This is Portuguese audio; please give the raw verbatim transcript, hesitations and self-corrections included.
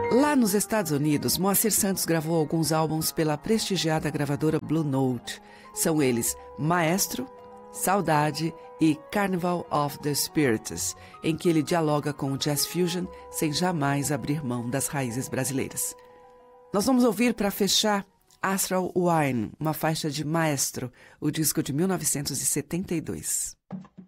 Lá nos Estados Unidos, Moacir Santos gravou alguns álbuns pela prestigiada gravadora Blue Note. São eles Maestro, Saudade e Carnival of the Spirits, em que ele dialoga com o jazz fusion sem jamais abrir mão das raízes brasileiras. Nós vamos ouvir, para fechar, Astral Wine, uma faixa de Maestro, o disco de mil novecentos e setenta e dois.